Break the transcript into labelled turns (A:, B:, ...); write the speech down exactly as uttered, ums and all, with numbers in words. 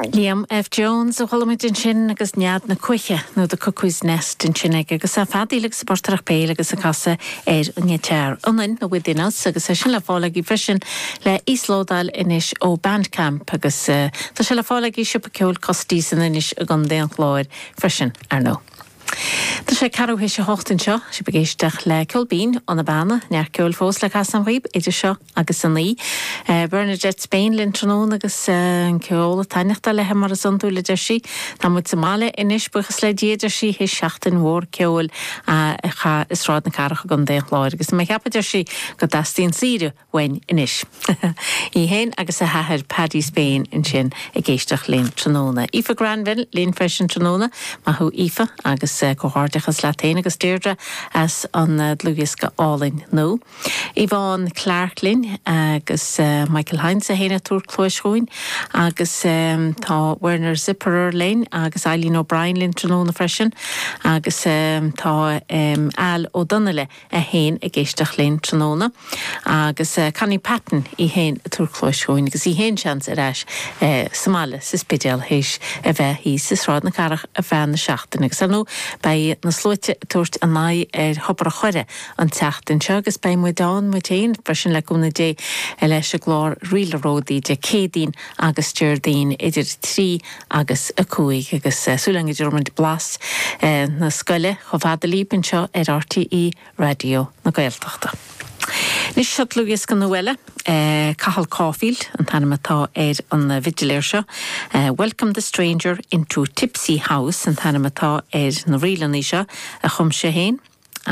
A: Liam F. Jones o cholamid in sin agus nead na cuiche nó de cucús nest in sin agus a fadíleg sa bortarach péil agus a casa er an tear. Onin na widinas agus a sin le fáleg i frisin le Íslódal inis ó Bandcamp agus tá se le fáleg i siúpa ceol costísan inis a gandéan chláir frisin ar nó. Tá sé carú hé sé hochtan seo, si begéisteach le ceolbín an na bana, near ceol fós le cas an bhaib, idir seo agus an ní. Bernadette Spain linn trónón agus an ceol a tainechta le mar a santú le deisi, tá muid Somália inis buchas le diaidir si hé seachtain mhór ceol a cha isrád na carach gan déan chláir, agus me cheapa deisi go dastíon síre wein inis. I héin agus a hathir Paddy Spain in sin a géisteach linn trónóna. Aoife Granville linn freisin trónóna, ma hu Aoife agus cohordichas latéin agus deirdre as an dlúgus go álainn nó. Yvonne Clarklin agus uh, Michael Hines a héna túr clóisúin agus um, tá Werner Zipperer lein agus Eileen O'Brien linn tróna freisin agus um, tá um, Al O'Donnell a hén a géisteach linn tróna agus uh, Connie Patton i hén a túr clóisúin agus i hén seans ar eis uh, Somália sa spidéal héis a bheith hí sa sráid na carach a bheith na seachtain agus anú bei na slóite tuairt a nai ar hopra chuire an teachtain seo agus bei mu dáin mu téin freisin le gúna dé a leis a glár rileródaí de cédín agus deirdaín idir trí agus a cúig agus súlang idir ormant blas na scoile chomhada lípan seo ar R T E radio na Gaeltachta. Nis siot lugus gan nuile, uh, Cahal Caulfield, an tanamatá er an vigiléir seo. Uh, welcome the stranger into Tipsy House, an tanamatá er na rilaní seo, a chum sé héin.